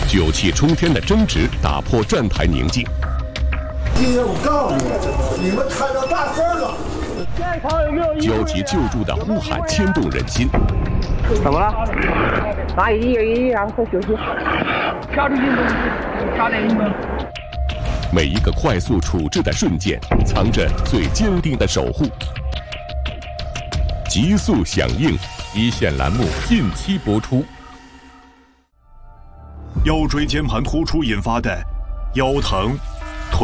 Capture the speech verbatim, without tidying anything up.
酒气冲天的争执打破站台宁静。 今天我告诉你，你们摊上大事了！ 焦急救助的呼喊牵动人心。 怎么了？哪一个一样快休息？ 下出运动，下点运动。 每一个快速处置的瞬间，藏着最坚定的守护。极速响应，一线栏目近期播出。 腰椎间盘突出引发的腰疼、